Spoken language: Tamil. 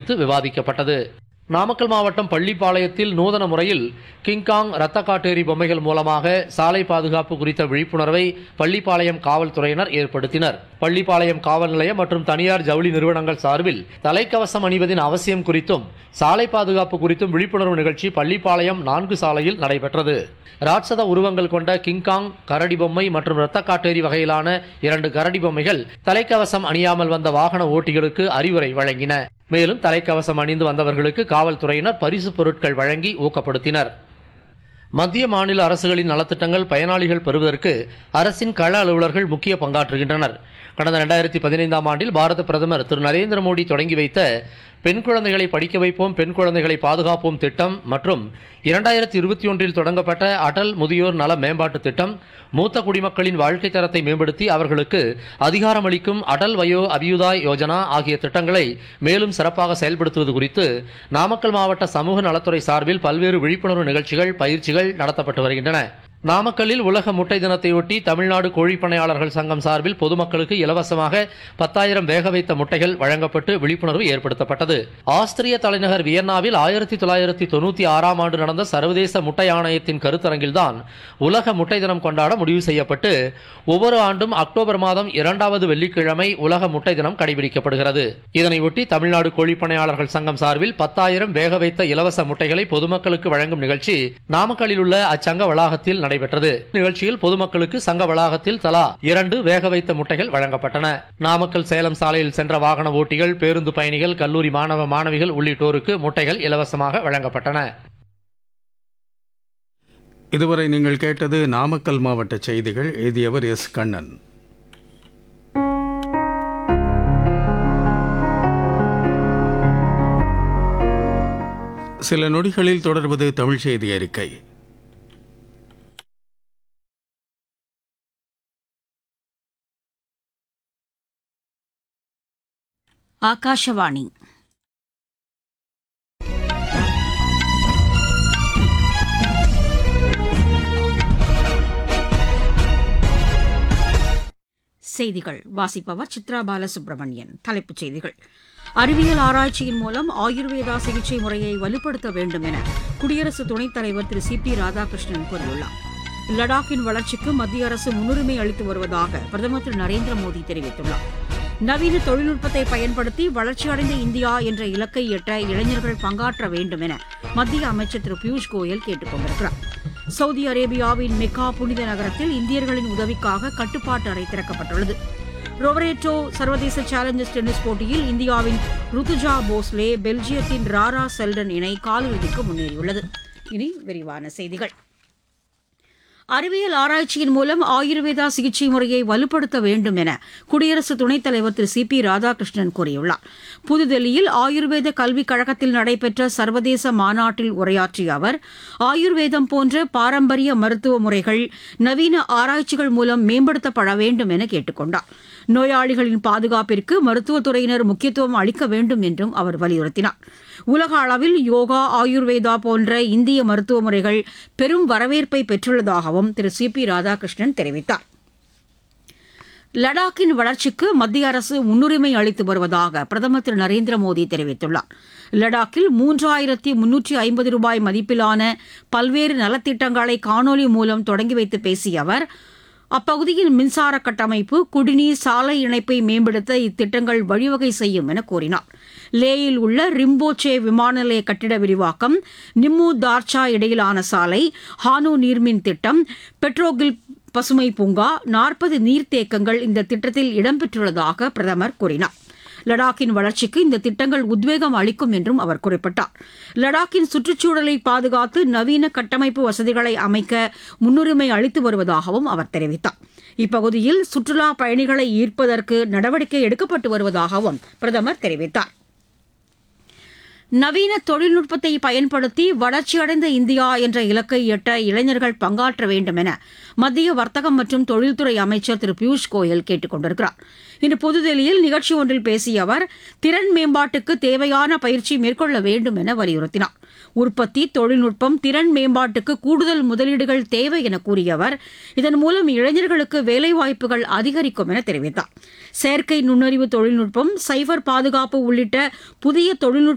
குறித்து விவாதிக்கப்பட்டது. நாமக்கல் மாவட்டம் பள்ளிப்பாளையத்தில் நூதன முறையில் கிங்காங் ரத்த காட்டேரி பொம்மைகள் மூலமாக சாலை பாதுகாப்பு குறித்த விழிப்புணர்வை பள்ளிப்பாளையம் காவல்துறையினர் ஏற்படுத்தினர். பள்ளிப்பாளையம் காவல் நிலையம் மற்றும் தனியார் ஜவுளி நிறுவனங்கள் சார்பில் தலைக்கவசம் அணிவதின் அவசியம் குறித்தும் சாலை பாதுகாப்பு குறித்தும் விழிப்புணர்வு நிகழ்ச்சி பள்ளிப்பாளையம் 4 சாலையில் நடைபெற்றது. ராட்சத உருவங்கள் கொண்ட கிங்காங் கரடி பொம்மை மற்றும் ரத்த காட்டேரி வகையிலான 2 கரடி பொம்மைகள் தலைக்கவசம் அணியாமல் வந்த வாகன ஓட்டிகளுக்கு அறிவுரை வழங்கின. மேலும் தலைக்கவசம் அணிந்து வந்தவர்களுக்கு காவல்துறையினர் பரிசு பொருட்கள் வழங்கி ஊக்கப்படுத்தினர். மத்திய மாநில அரசுகளின் நலத்திட்டங்கள் பயனாளிகள் பெறுவதற்கு அரசின் கள அலுவலர்கள் முக்கிய பங்காற்றுகின்றனர். கடந்த 2015ஆம் ஆண்டில் பாரத பிரதமர் திரு நரேந்திர மோடி தொடங்கி வைத்த பெண் குழந்தைகளை படிக்க வைப்போம், பெண் குழந்தைகளை பாதுகாப்போம் திட்டம் மற்றும் 2021இல் தொடங்கப்பட்ட அடல் முதியோர் நல மேம்பாட்டு திட்டம் மூத்த குடிமக்களின் வாழ்க்கை தரத்தை மேம்படுத்தி அவர்களுக்கு அதிகாரமளிக்கும் அடல் வயோ அபியுதாய் யோஜனா ஆகிய திட்டங்களை மேலும் சிறப்பாக செயல்படுத்துவது குறித்து நாமக்கல் மாவட்ட சமூக நலத்துறை சார்பில் பல்வேறு விழிப்புணர்வு நிகழ்ச்சிகள், பயிற்சிகள் நடத்தப்பட்டு வருகின்றன. நாமக்கல்லில் உலக முட்டை தினத்தையொட்டி தமிழ்நாடு கோழிப்பண்ணையாளர்கள் சங்கம் சார்பில் பொதுமக்களுக்கு இலவசமாக 10,000 வேக வைத்த முட்டைகள் வழங்கப்பட்டு விழிப்புணர்வு ஏற்படுத்தப்பட்டது. ஆஸ்திரிய தலைநகர் வியன்னாவில் 1996ஆம் ஆண்டு நடந்த சர்வதேச முட்டை ஆணையத்தின் கருத்தரங்கில்தான் உலக முட்டை தினம் கொண்டாட முடிவு செய்யப்பட்டு ஒவ்வொரு ஆண்டும் அக்டோபர் மாதம் 2வது வெள்ளிக்கிழமை உலக முட்டை தினம் கடைபிடிக்கப்படுகிறது. இதனையொட்டி தமிழ்நாடு கோழிப்பண்ணையாளர்கள் சங்கம் சார்பில் 10,000 வேக வைத்த இலவச முட்டைகளை பொதுமக்களுக்கு வழங்கும் நிகழ்ச்சி நாமக்கல்லில் உள்ள அச்சங்க வளாகத்தில் நடைபெற்றது. நிகழ்ச்சியில் பொதுமக்களுக்கு சங்க வளாகத்தில் தலா 2 வேக வைத்த முட்டைகள் வழங்கப்பட்டன. நாமக்கல் சேலம் சாலையில் சென்ற வாகன ஓட்டிகள், பேருந்து பயணிகள், கல்லூரி மாணவ மாணவிகள் உள்ளிட்டோருக்கு முட்டைகள் இலவசமாக வழங்கப்பட்டன. இதுவரை நீங்கள் கேட்டது நாமக்கல் மாவட்ட செய்திகள். எழுதியவர் எஸ். கண்ணன். சில நொடிகளில் தொடர்வது தமிழ் செய்தி அறிக்கை. ஆகாஷவாணி. செய்திகள் வாசிப்பவர் சித்ரா பாலசுப்ரமணியன். தலைப்புச் செய்திகள். அறிவியல் ஆராய்ச்சியின் மூலம் ஆயுர்வேதா சிகிச்சை முறையை வலுப்படுத்த வேண்டும் என குடியரசு துணைத் தலைவர் திரு சி.பி. ராதாகிருஷ்ணன் கூறியுள்ளார். லடாக்கின் வளர்ச்சிக்கு மத்திய அரசு முன்னுரிமை அளித்து வருவதாக பிரதமர் திரு நரேந்திர மோடி தெரிவித்துள்ளார். நவீன தொழில்நுட்பத்தை பயன்படுத்தி வளர்ச்சியடைந்த இந்தியா என்ற இலக்கை எட்ட இளைஞர்கள் பங்காற்ற வேண்டும் என மத்திய அமைச்சர் திரு பியூஷ் கோயல் கேட்டுக் கொண்டிருக்கிறார். சவுதி அரேபியாவின் மெக்கா புனித நகரத்தில் இந்தியர்களின் உதவிக்காக கட்டுப்பாட்டு அறை திறக்கப்பட்டுள்ளது. ரொவரேட்டோ சர்வதேச சேலஞ்சர்ஸ் டென்னிஸ் போட்டியில் இந்தியாவின் ருத்துஜா போஸ்லே பெல்ஜியத்தின் ராரா செல்டன் இணை காலிறுதிக்கு முன்னேறியுள்ளது. இனி விரிவான செய்திகள். அறிவியல் ஆராய்ச்சியின் மூலம் ஆயுர்வேதா சிகிச்சை முறையை வலுப்படுத்த வேண்டும் என குடியரசு துணைத் தலைவர் திரு சி.பி. ராதாகிருஷ்ணன் கூறியுள்ளார். புதுதில்லியில் ஆயுர்வேத கல்விக் கழகத்தில் நடைபெற்ற சர்வதேச மாநாட்டில் உரையாற்றிய அவர், ஆயுர்வேதம் போன்ற பாரம்பரிய மருத்துவ முறைகள் நவீன ஆராய்ச்சிகள் மூலம் மேம்படுத்தப்பட வேண்டும் என கேட்டுக் கொண்டார். நோயாளிகளின் பாதுகாப்பிற்கு மருத்துவத்துறையினர் முக்கியத்துவம் அளிக்க வேண்டும் என்றும் அவர் வலியுறுத்தினார். உலக அளவில் யோகா, ஆயுர்வேதா போன்ற இந்திய மருத்துவ முறைகள் பெரும் வரவேற்பை பெற்றுள்ளதாகவும் திரு சி.பி. ராதாகிருஷ்ணன் தெரிவித்தார். லடாக்கின் வளர்ச்சிக்கு மத்திய அரசு முன்னுரிமை அளித்து வருவதாக பிரதமர் திரு நரேந்திர மோடி தெரிவித்துள்ளார். லடாக்கில் 3,350 ரூபாய் மதிப்பிலான பல்வேறு நலத்திட்டங்களை காணொலி மூலம் தொடங்கி வைத்து பேசிய அவர், அப்பகுதியின் மின்சார கட்டமைப்பு, குடிநீர், சாலை இணைப்பை மேம்படுத்த இத்திட்டங்கள் வழிவகை செய்யும் என கூறினார். லேயில் உள்ள ரிம்போச்சே விமான நிலைய கட்டிட விரிவாக்கம், நிம்மு தார்ச்சா இடையிலான சாலை, ஹானு நீர்மின் திட்டம், பெட்ரோகில் பசுமை பூங்கா, 40 நீர்த்தேக்கங்கள் இந்த திட்டத்தில் இடம்பெற்றுள்ளதாக பிரதமர் கூறினார். லடாக்கின் வளர்ச்சிக்கு இந்த திட்டங்கள் உத்வேகம் அளிக்கும் என்றும் அவர் குறிப்பிட்டார். லடாக்கின் சுற்றுச்சூழலை பாதுகாத்து நவீன கட்டமைப்பு வசதிகளை அமைக்க முன்னுரிமை அளித்து வருவதாகவும் அவர் தெரிவித்தார். இப்பகுதியில் சுற்றுலா பயணிகளை ஈர்ப்பதற்கு நடவடிக்கை எடுக்கப்பட்டு வருவதாகவும் பிரதமர் தெரிவித்தார். நவீன தொழில்நுட்பத்தை பயன்படுத்தி வளர்ச்சியடைந்த இந்தியா என்ற இலக்கை எட்ட இளைஞர்கள் பங்காற்ற வேண்டும் என மத்திய வர்த்தகம் மற்றும் தொழில்துறை அமைச்சர் திரு பியூஷ் கோயல் கேட்டுக் கொண்டிருக்கிறார். இன்று புதுதில்லியில் நிகழ்ச்சி ஒன்றில் பேசிய அவர், திறன் மேம்பாட்டுக்கு தேவையான பயிற்சி மேற்கொள்ள வேண்டும் என வலியுறுத்தினார். உற்பத்தி, தொழில்நுட்பம், திறன் மேம்பாட்டுக்கு கூடுதல் முதலீடுகள் தேவை என கூறிய அவர், இதன் மூலம் இளைஞர்களுக்கு வேலைவாய்ப்புகள் அதிகரிக்கும் என தெரிவித்தார். செயற்கை நுண்ணறிவு தொழில்நுட்பம், சைபர் பாதுகாப்பு உள்ளிட்ட புதிய தொழில்நுட்ப